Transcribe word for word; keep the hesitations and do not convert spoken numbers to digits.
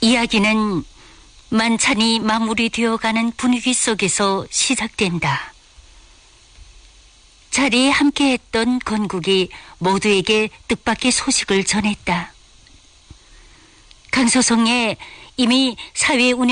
이야기는 만찬이 마무리되어가는 분위기 속에서 시작된다. 자리에 함께했던 건국이 모두에게 뜻밖의 소식을 전했다. 강서성에 이미 사회 운영